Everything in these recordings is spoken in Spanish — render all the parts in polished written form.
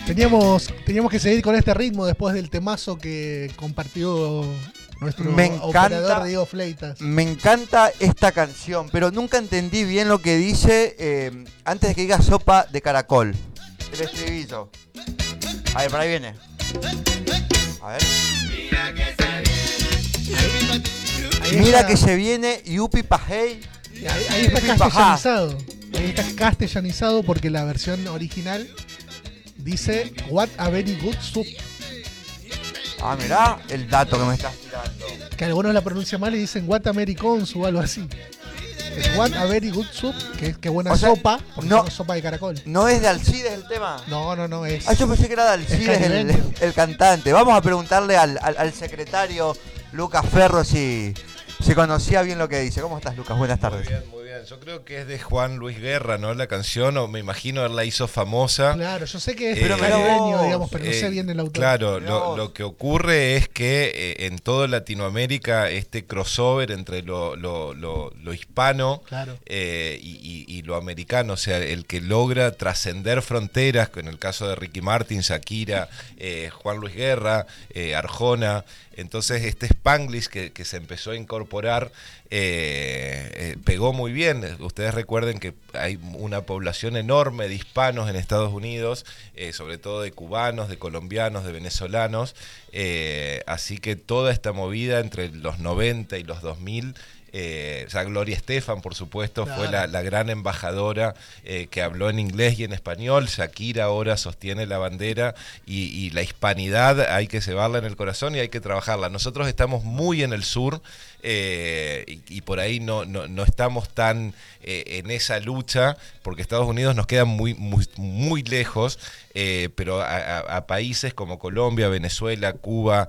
Teníamos que seguir con este ritmo después del temazo que compartió nuestro operador Diego Fleitas. Me encanta esta canción, pero nunca entendí bien lo que dice antes de que diga sopa de caracol. El estribillo. A ver, por ahí viene. A ver. Mira que se viene Yupi Pajei. Ahí está castellanizado. Ahí está castellanizado porque la versión original dice What a very good soup. Ah, mirá el dato que me estás tirando. Que algunos la pronuncian mal y dicen What Americans o algo así. Es What a very good soup, que es que buena sopa, porque no, sopa de caracol. ¿No es de Alcides el tema? No es. Ah, yo pensé que era de Alcides el cantante. Vamos a preguntarle al secretario Lucas Ferro si conocía bien lo que dice. ¿Cómo estás, Lucas? Buenas tardes. Muy bien, muy bien. Yo creo que es de Juan Luis Guerra, ¿no? La canción, o me imagino él la hizo famosa. Claro, yo sé que es caribeño, digamos, pero no sé bien el autor. Claro, lo que ocurre es que en toda Latinoamérica este crossover entre lo hispano y lo americano, o sea, el que logra trascender fronteras, en el caso de Ricky Martin, Shakira, Juan Luis Guerra, Arjona. Entonces este Spanglish que se empezó a incorporar pegó muy bien. Ustedes recuerden que hay una población enorme de hispanos en Estados Unidos, sobre todo de cubanos, de colombianos, de venezolanos, así que toda esta movida entre los 90 y los 2000, ya Gloria Estefan, por supuesto, fue la gran embajadora que habló en inglés y en español. Shakira ahora sostiene la bandera y la hispanidad hay que llevarla en el corazón y hay que trabajarla. Nosotros estamos muy en el sur y por ahí no estamos tan en esa lucha, porque Estados Unidos nos queda muy lejos, pero a países como Colombia, Venezuela, Cuba,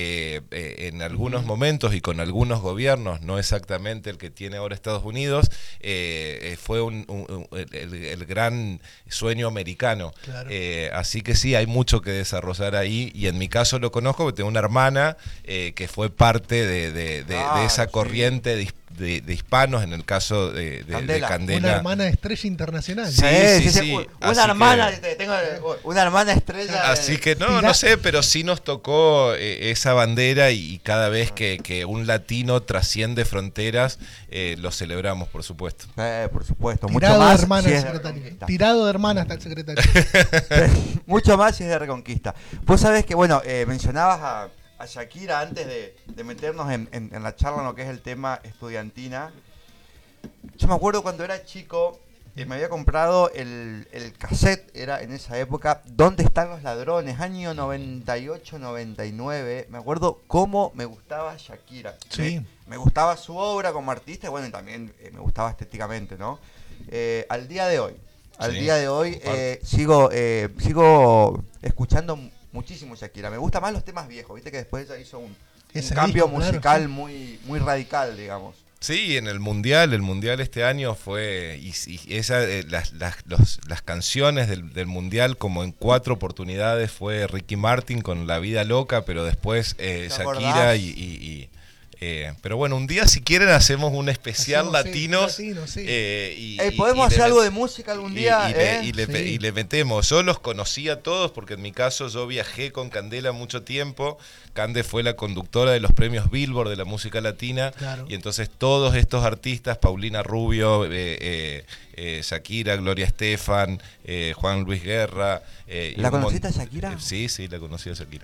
en algunos momentos y con algunos gobiernos, no exactamente el que tiene ahora Estados Unidos, fue el gran sueño americano. Claro. Así que sí, hay mucho que desarrollar ahí, y en mi caso lo conozco porque tengo una hermana que fue parte de esa corriente de hispanos, en el caso de Candela. Una hermana estrella internacional. Sí. Tengo una hermana estrella. Así que no sé, pero sí nos tocó esa bandera, y cada vez que un latino trasciende fronteras, lo celebramos, por supuesto. Por supuesto. Tirado mucho más de hermanas, si secretario. Tirado de hermanas está el secretario. Mucho más si es de Reconquista. Vos sabés que, mencionabas a Shakira antes de meternos en la charla en lo que es el tema estudiantina. Yo me acuerdo cuando era chico, me había comprado el cassette, era en esa época, ¿Dónde están los ladrones? Año 98, 99. Me acuerdo cómo me gustaba Shakira. Sí. Me gustaba su obra como artista, y también me gustaba estéticamente, ¿no? Al día de hoy sigo escuchando muchísimo Shakira. Me gusta más los temas viejos, viste que después ella hizo un cambio musical muy radical, digamos. Sí, en el mundial este año fue, y las canciones del mundial, como en 4 oportunidades, fue Ricky Martin con La Vida Loca, pero después Shakira pero bueno, un día si quieren hacemos un especial latino. Sí. ¿Podemos hacer algo de música algún día? Y le metemos. Yo los conocí a todos porque en mi caso yo viajé con Candela mucho tiempo. Cande fue la conductora de los premios Billboard de la música latina. Claro. Y entonces todos estos artistas, Paulina Rubio, Shakira, Gloria Estefan, Juan Luis Guerra. ¿La conociste a Shakira? Sí, la conocí a Shakira.